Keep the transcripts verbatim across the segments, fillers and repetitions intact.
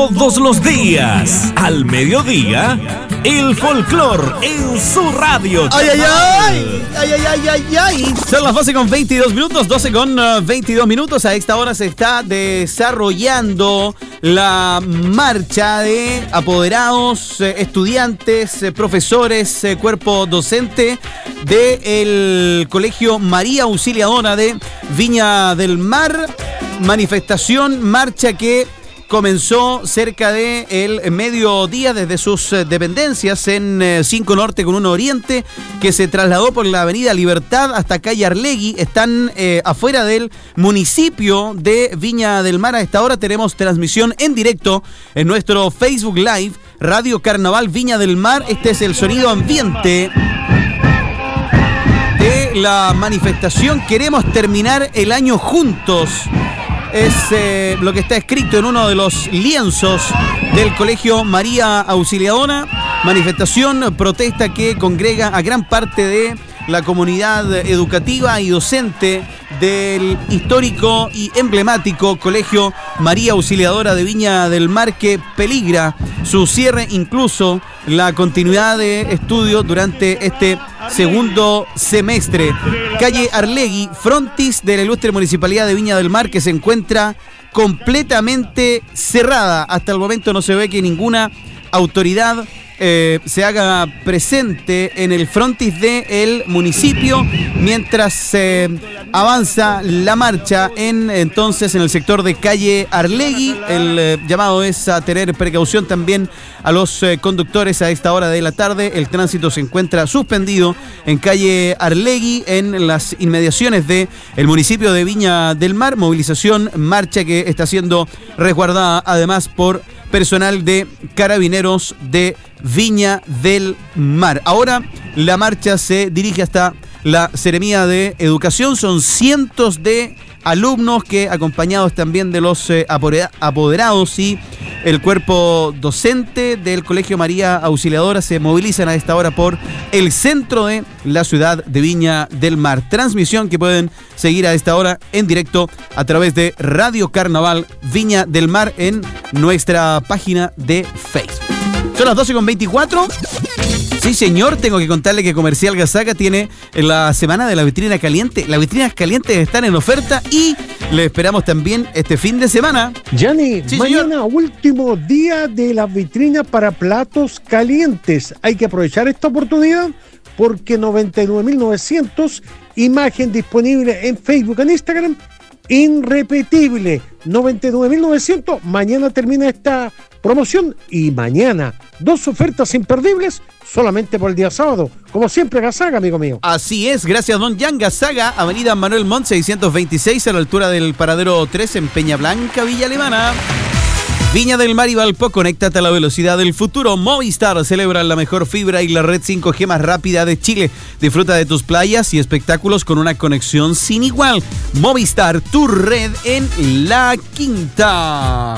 Todos los días, al mediodía, el folclor en su radio. ¡Ay, ay, ay! ¡Ay, ay, ay, ay, ay! Son las doce con veintidós minutos, doce con veintidós minutos. A esta hora se está desarrollando la marcha de apoderados, estudiantes, profesores, cuerpo docente del Colegio María Auxiliadora de Viña del Mar. Manifestación, marcha que comenzó cerca de el mediodía desde sus dependencias en cinco Norte con uno Oriente, que se trasladó por la avenida Libertad hasta calle Arlegui. Están eh, afuera del municipio de Viña del Mar. A esta hora tenemos transmisión en directo en nuestro Facebook Live, Radio Carnaval Viña del Mar. Este es el sonido ambiente de la manifestación. Queremos terminar el año juntos. Es eh, lo que está escrito en uno de los lienzos del Colegio María Auxiliadora. Manifestación, protesta que congrega a gran parte de la comunidad educativa y docente del histórico y emblemático Colegio María Auxiliadora de Viña del Mar, que peligra su cierre, incluso la continuidad de estudio durante este segundo semestre. Calle Arlegui, frontis de la ilustre Municipalidad de Viña del Mar, que se encuentra completamente cerrada. Hasta el momento no se ve que ninguna autoridad Eh, se haga presente en el frontis del municipio mientras eh, avanza la marcha en entonces en el sector de calle Arlegui. El eh, llamado es a tener precaución también a los eh, conductores a esta hora de la tarde. El tránsito se encuentra suspendido en calle Arlegui, en las inmediaciones del municipio de Viña del Mar. Movilización, marcha que está siendo resguardada además por personal de Carabineros de Viña del Mar. Ahora la marcha se dirige hasta la Seremía de Educación. Son cientos de alumnos que, acompañados también de los eh, apoderados y el cuerpo docente del Colegio María Auxiliadora, se movilizan a esta hora por el centro de la ciudad de Viña del Mar. Transmisión que pueden seguir a esta hora en directo a través de Radio Carnaval Viña del Mar en nuestra página de Facebook. Son las doce con veinticuatro. Sí, señor, tengo que contarle que Comercial Gazaga tiene la semana de la vitrina caliente. Las vitrinas calientes están en oferta y le esperamos también este fin de semana. Gianni, sí, mañana señor. Último día de las vitrinas para platos calientes. Hay que aprovechar esta oportunidad porque noventa y nueve mil novecientos, imagen disponible en Facebook, en Instagram, irrepetible. noventa y nueve mil novecientos, mañana termina esta promoción y mañana dos ofertas imperdibles solamente por el día sábado. Como siempre, Gazaga, amigo mío. Así es, gracias don Jan. Gazaga, avenida Manuel Montt seiscientos veintiséis, a la altura del paradero tres en Peña Blanca, Villa Alemana. Viña del Mar y Valpo, conéctate a la velocidad del futuro. Movistar celebra la mejor fibra y la red cinco G más rápida de Chile. Disfruta de tus playas y espectáculos con una conexión sin igual. Movistar, tu red en La Quinta.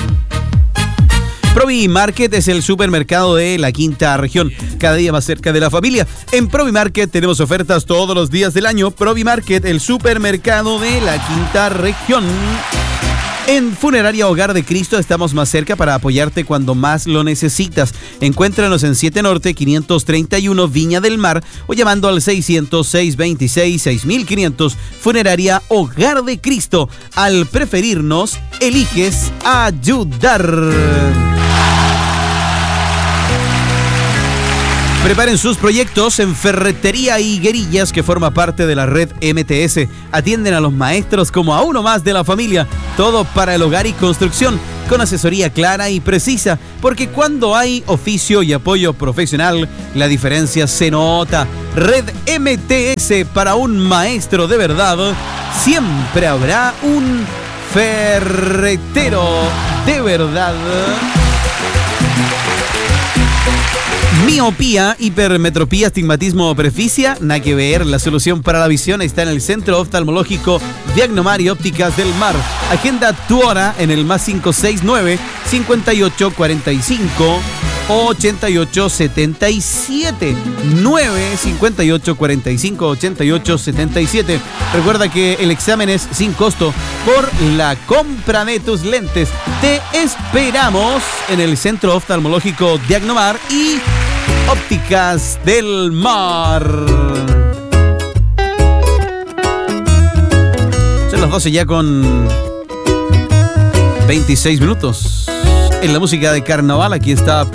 Provi Market es el supermercado de la quinta región, cada día más cerca de la familia. En Provi Market tenemos ofertas todos los días del año. Provi Market, el supermercado de la quinta región. En Funeraria Hogar de Cristo estamos más cerca para apoyarte cuando más lo necesitas. Encuéntranos en siete Norte quinientos treinta y uno Viña del Mar o llamando al seiscientos, seiscientos veintiséis, seis mil quinientos. Funeraria Hogar de Cristo. Al preferirnos, eliges ayudar. Preparen sus proyectos en Ferretería Higuerillas, que forma parte de la red M T S. Atienden a los maestros como a uno más de la familia. Todo para el hogar y construcción, con asesoría clara y precisa, porque cuando hay oficio y apoyo profesional, la diferencia se nota. Red M T S, para un maestro de verdad, siempre habrá un ferretero de verdad. Miopía, hipermetropía, astigmatismo o presbicia, nada que ver. La solución para la visión está en el Centro Oftalmológico Diagnomar y Ópticas del Mar. Agenda tu hora en el más cinco seis nueve, cincuenta y ocho cuarenta y cinco, ochenta y ocho setenta y siete. nueve cincuenta y ocho cuarenta y cinco, ochenta y ocho setenta y siete. Recuerda que el examen es sin costo por la compra de tus lentes. Te esperamos en el Centro Oftalmológico Diagnomar y Ópticas del Mar. Son las doce ya con veintiséis minutos. En la música de carnaval, aquí está